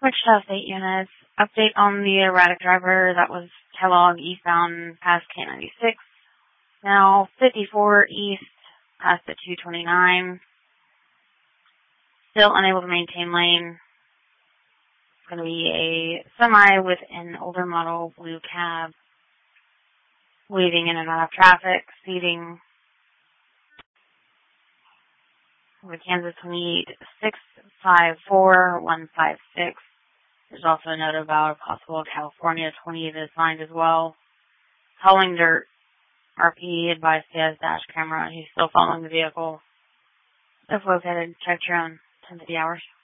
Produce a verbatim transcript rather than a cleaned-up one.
Wichita State units. Update on the erratic driver that was Kellogg eastbound past K ninety-six. Now fifty-four east past the two twenty-nine. Still unable to maintain lane. It's going to be a semi with an older model blue cab. Weaving in and out of traffic, speeding. Over Kansas twenty-eight six five four one five six. There's also a note about a possible California twenty that is signed as well. Hauling dirt. R P advised he has dash camera. He's still following the vehicle. If located, check your own ten fifty hours.